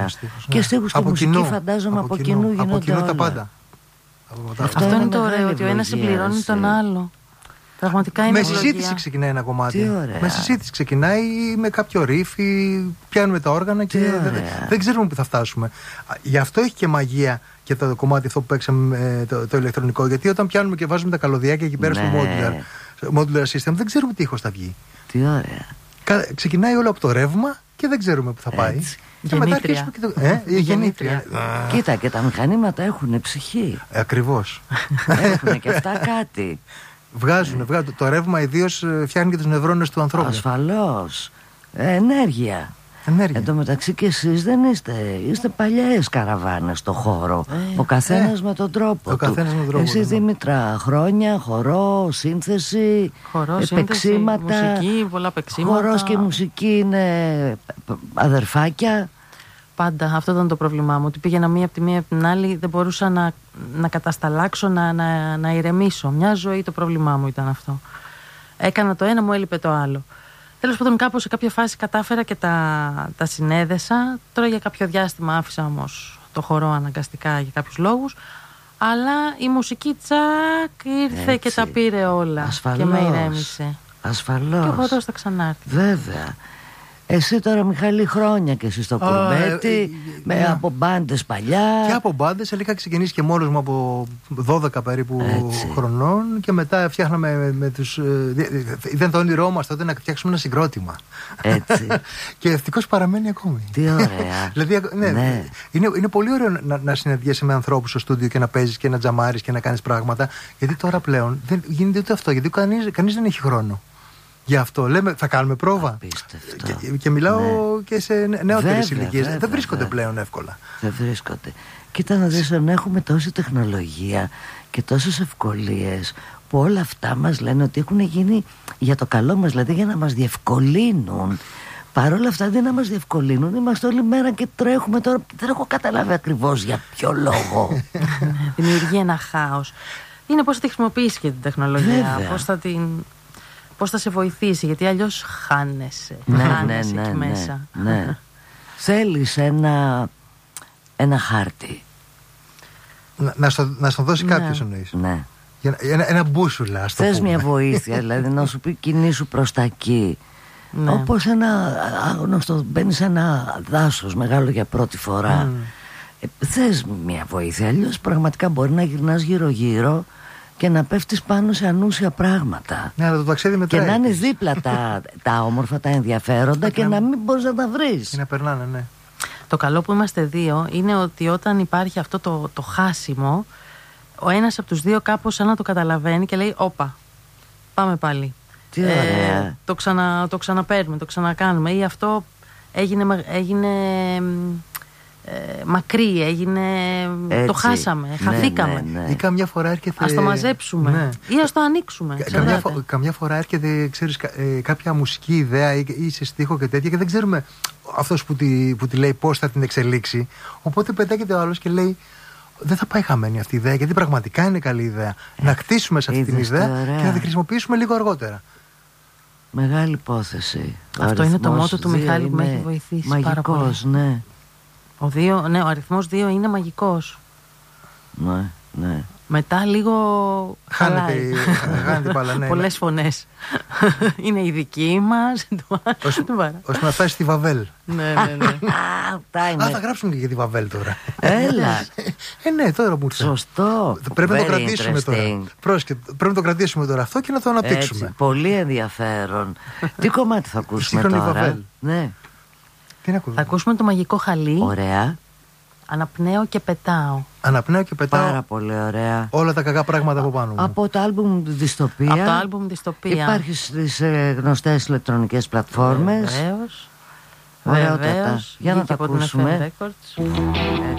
στίχους, Και στίχους και μουσική, φαντάζομαι από κοινού γίνονται από κοινού όλα. τα πάντα. Αυτό είναι το ωραίο, ότι ο ένας συμπληρώνει τον άλλο. Πραγματικά είναι με συζήτηση ξεκινάει ένα κομμάτι. Με συζήτηση ξεκινάει ή με κάποιο ρίφ ή πιάνουμε τα όργανα και δεν ξέρουμε που θα φτάσουμε. Γι' αυτό έχει και μαγεία και το κομμάτι αυτό που παίξαμε το ηλεκτρονικό. Γιατί όταν πιάνουμε και βάζουμε τα καλωδιάκια εκεί πέρα στο modular system, δεν ξέρουμε τι ήχος θα βγει. Τι ωραία. Ξεκινάει όλο από το ρεύμα και δεν ξέρουμε που θα πάει. Και μετά αρχίσουμε και το. Η γεννήτρια. Κοίτα, και τα μηχανήματα έχουν ψυχή. Ακριβώς. Έχουν και αυτά κάτι. Βγάζουν. Το ρεύμα ιδίως φτιάχνει και τους νευρώνες του ανθρώπου. Ασφαλώς. Ενέργεια. Εν τω μεταξύ και εσείς δεν είστε παλιές καραβάνες στο χώρο. Ο καθένας με τον τρόπο του. Εσύ Δήμητρα, χρόνια, χορό, σύνθεση, παίξίματα, μουσική, πολλά παίξίματα. Χορός και μουσική είναι αδερφάκια. Πάντα αυτό ήταν το πρόβλημά μου. Ότι πήγαινα μία από τη μία από την άλλη, δεν μπορούσα να κατασταλάξω, να ηρεμήσω. Μια ζωή το πρόβλημά μου ήταν αυτό. Έκανα το ένα, μου έλειπε το άλλο. Τέλος πάντων, κάπως σε κάποια φάση κατάφερα και τα συνέδεσα. Τώρα για κάποιο διάστημα άφησα όμως το χορό αναγκαστικά για κάποιους λόγους. Αλλά η μουσική ήρθε και τα πήρε όλα. Ασφαλώς. Και με ηρέμησε. Ασφαλώς. Και ο χορός θα ξανάρθει. Βέβαια. Εσύ τώρα, Μιχάλη, χρόνια και εσύ στο κουρμπέτι, από μπάντες παλιά. Και από μπάντες, είχα ξεκινήσει και μόνος μου από 12 περίπου χρονών και μετά φτιάχναμε με τους. Ήταν το όνειρό μας τότε να φτιάξουμε ένα συγκρότημα. Έτσι. Και ευτυχώς παραμένει ακόμη. Τι ωραία. Δηλαδή, ναι. Είναι πολύ ωραίο να συναντιέσαι με ανθρώπους στο στούντιο και να παίζεις και να τζαμάρεις και να κάνεις πράγματα. Γιατί τώρα πλέον δεν γίνεται ούτε αυτό, γιατί κανείς δεν έχει χρόνο. Γι' αυτό λέμε, θα κάνουμε πρόβα. Και μιλάω και σε νεότερες ηλικίες. Δεν βρίσκονται πλέον εύκολα. Δεν βρίσκονται. Κοίτα να δεις, αν έχουμε τόση τεχνολογία και τόσες ευκολίες, που όλα αυτά μας λένε ότι έχουν γίνει για το καλό μας, δηλαδή για να μας διευκολύνουν. Παρ' όλα αυτά, αντί να μας διευκολύνουν, είμαστε όλη μέρα και τρέχουμε τώρα. Δεν έχω καταλάβει ακριβώς για ποιο λόγο. Δημιουργεί ένα χάος. Είναι πώς θα τη χρησιμοποιήσει και την τεχνολογία. Πώς θα σε βοηθήσει, γιατί αλλιώς χάνεσαι. Χάνεσαι εκεί μέσα. Ναι. Θέλεις ένα χάρτη. Να στον δώσει κάποιος, εννοείς. Ναι. Ένα μπούσουλα, ας το πούμε. Θες μια βοήθεια, δηλαδή να σου πει κινήσου προς τα εκεί. Ναι. Όπως ένα άγνωστο, μπαίνεις σε ένα δάσος μεγάλο για πρώτη φορά. Θες μια βοήθεια, αλλιώς πραγματικά μπορεί να γυρνάς γύρω-γύρω και να πέφτεις πάνω σε ανούσια πράγματα. Ναι, αλλά το ταξίδι μετράει. Και να είναι δίπλα τα όμορφα, τα ενδιαφέροντα και να μην μπορείς να τα βρεις. Και να περνάνε, ναι. Το καλό που είμαστε δύο είναι ότι όταν υπάρχει αυτό το χάσιμο, ο ένας από τους δύο κάπως σαν να το καταλαβαίνει και λέει όπα, πάμε πάλι. Τι ωραία. Το ξαναπαίρνουμε, το ξανακάνουμε. Ή αυτό έγινε μακρύ, έγινε. Έτσι. Το χάσαμε, χαθήκαμε. Ή καμιά φορά έρχεται. Ας το μαζέψουμε. Ναι. Ή ας το ανοίξουμε. Καμιά φορά έρχεται, ξέρεις, κάποια μουσική ιδέα ή σε στίχο και τέτοια και δεν ξέρουμε αυτός που τη λέει πώς θα την εξελίξει. Οπότε πετάγεται ο άλλος και λέει. Δεν θα πάει χαμένη αυτή η ιδέα, γιατί πραγματικά είναι καλή ιδέα. Να κτίσουμε σε αυτή την ιδέα και να τη χρησιμοποιήσουμε λίγο αργότερα. Μεγάλη υπόθεση. Αυτό είναι το μότο του Μιχάλη που με έχει βοηθήσει. Μαγικός, ναι. Ο αριθμός 2 είναι μαγικός. Ναι. Μετά λίγο χάνεται πάλι, ναι. Πολλές φωνές. Είναι η δική μας. Ώστε να φτάσει στη Βαβέλ. Ναι. Θα γράψουμε και για τη Βαβέλ τώρα. Έλα. Ναι, τώρα που ήρθε. Σωστό. Πρέπει να το κρατήσουμε τώρα. Πρέπει να το κρατήσουμε τώρα αυτό και να το αναπτύξουμε. Έτσι, πολύ ενδιαφέρον. Τι κομμάτι θα ακούσουμε τώρα? Ναι. Θα ακούσουμε το Μαγικό Χαλί. Ωραία. Αναπνέω και πετάω. Αναπνέω και πετάω. Πάρα πολύ ωραία. Όλα τα κακά πράγματα από πάνω μου. Από το άλμπουμ Δυστοπία. Από το άλμπουμ Δυστοπία. Υπάρχει στις γνωστές ηλεκτρονικές πλατφόρμες. Βεβαίως. Για να τα ακούσουμε.